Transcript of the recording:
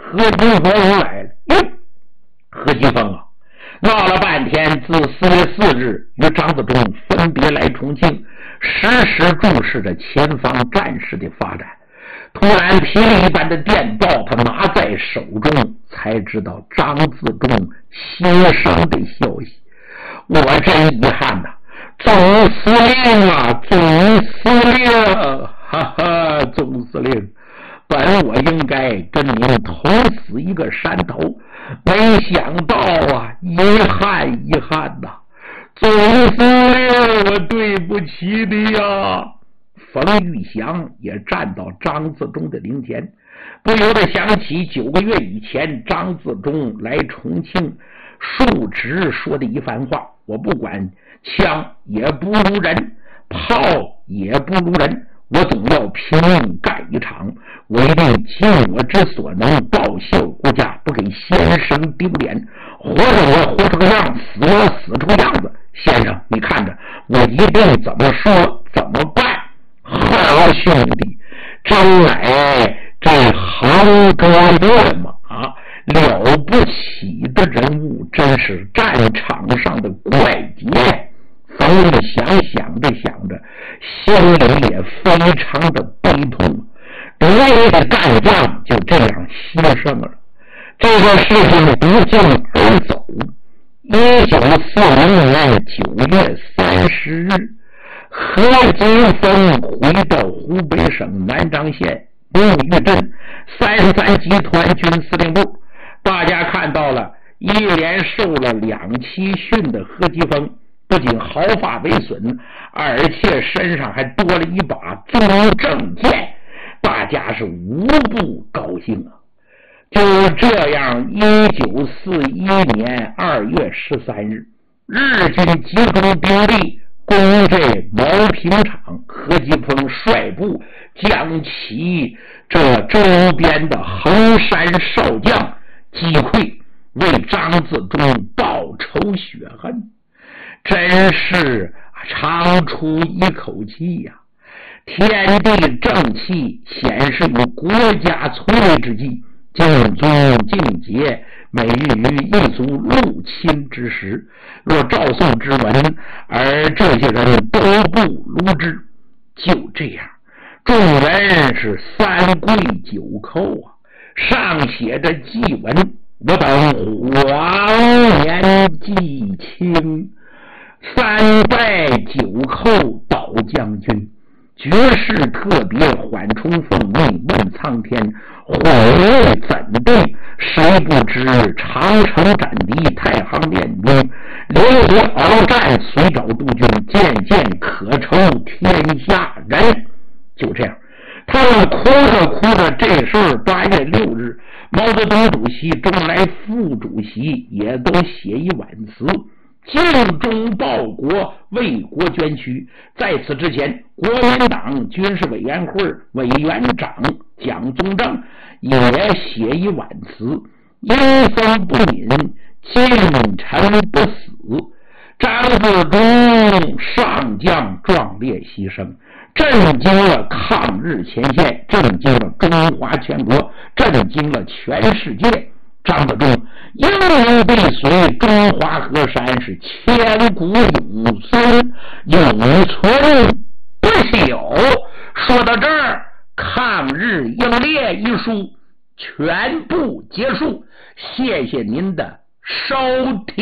何金凤来了。哟，何金凤啊，闹了半天，自4月4日与张自忠分别来重庆，时时注视着前方战事的发展。突然霹雳一般的电报他拿在手中，才知道张自忠牺牲的消息。我真遗憾呐，总司令啊，总司令，哈哈，总司令，本我应该跟您同死一个山头，没想到啊，遗憾呐，总司令，我对不起你呀。冯玉祥也站到张自忠的灵前，不由得想起9个月以前张自忠来重庆述职说的一番话：我不管枪也不如人，炮也不如人，我总要拼命干一场，我一定尽我之所能报效国家，不给先生丢脸。活着我活出个样，死我死出个样子。先生，你看着，我一定怎么说怎么办。好兄弟，真乃这杭州烈马，了不起的人物，真是战场上的怪杰。冯玉想着，心里也非常的悲痛，得意的干将就这样牺牲了。这个事情不胫而走。1940年9月30日，何金凤回到湖北省南漳县沐浴镇33集团军司令部。大家看到了一连受了2期训的何金凤，不仅毫发未损，而且身上还多了一把中正剑，大家是无不高兴啊。就这样，1941年2月13日，日军集中兵力攻这毛坪场，何金凤率部将其这周边的衡山少将击溃，为张自忠报仇雪恨，真是长出一口气呀！天地正气显示有国家存危之际，尽忠尽节，每于异族入侵之时，若赵宋之文，而这些人都不如之。就这样，众人是3跪9叩啊，上写着祭文：我等黄年祭卿，3拜9叩导将军。绝世特别缓冲奉命问苍天，毁怎对？谁不知长城斩敌，太行练兵，流离鏖战，随找督军，渐渐可成天下人。就这样，他们哭着，这事8月6日，毛泽东主席、周恩来副主席也都写一挽词，尽忠报国，为国捐躯。在此之前，国民党军事委员会委员长蒋宗正也写一挽词：因风不饮，近臣不死。张自忠上将壮烈牺牲，震惊了抗日前线，震惊了中华全国，震惊了全世界。张自忠英名必随，中华河山是千古永存不朽。说到这儿，抗日英烈一书全部结束，谢谢您的收听。